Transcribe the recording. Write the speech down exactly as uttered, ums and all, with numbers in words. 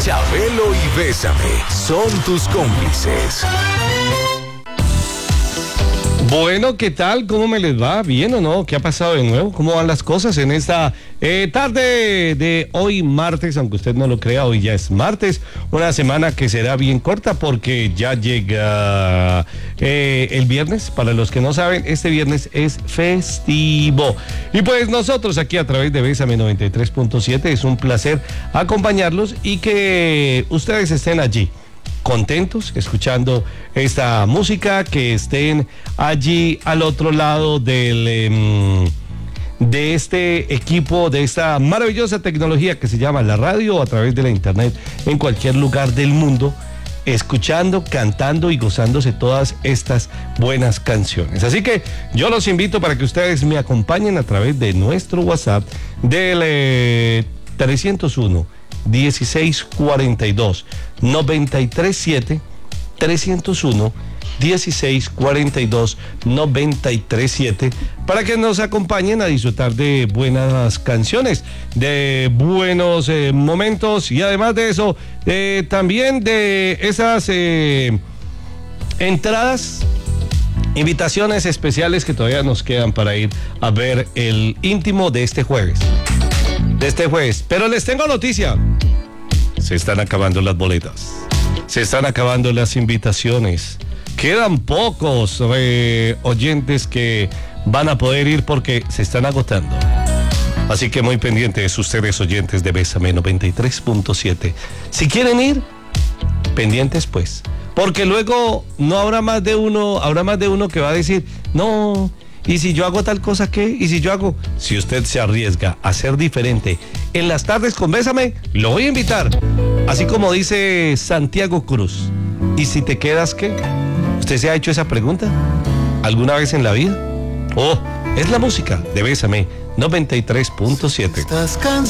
Chabelo y Bésame son tus cómplices. Bueno, ¿qué tal? ¿Cómo me les va? ¿Bien o no? ¿Qué ha pasado de nuevo? ¿Cómo van las cosas en esta eh, tarde de hoy martes? Aunque usted no lo crea, hoy ya es martes. Una semana que será bien corta porque ya llega eh, el viernes. Para los que no saben, este viernes es festivo. Y pues nosotros aquí a través de Bésame noventa y tres punto siete es un placer acompañarlos y que ustedes estén allí, contentos, escuchando esta música, que estén allí al otro lado del eh, de este equipo, de esta maravillosa tecnología que se llama la radio, a través de la internet, en cualquier lugar del mundo, escuchando, cantando y gozándose todas estas buenas canciones. Así que yo los invito para que ustedes me acompañen a través de nuestro WhatsApp del eh, trescientos uno, dieciséis cuarenta y dos, noventa y tres siete, trescientos uno, dieciséis cuarenta y dos, noventa y tres siete, para que nos acompañen a disfrutar de buenas canciones, de buenos eh, momentos y además de eso, eh, también de esas eh, entradas, invitaciones especiales que todavía nos quedan para ir a ver el íntimo de este jueves. De este jueves. Pero les tengo noticia. Se están acabando las boletas. Se están acabando las invitaciones. Quedan pocos eh, oyentes que van a poder ir porque se están agotando. Así que muy pendientes ustedes, oyentes de Bésame noventa y tres punto siete. Si quieren ir, pendientes pues. Porque luego no habrá más de uno, habrá más de uno que va a decir, no, ¿y si yo hago tal cosa qué? ¿Y si yo hago? Si usted se arriesga a ser diferente en las tardes con Bésame, lo voy a invitar. Así como dice Santiago Cruz. ¿Y si te quedas qué? ¿Usted se ha hecho esa pregunta alguna vez en la vida? Oh, es la música de Bésame noventa y tres punto siete.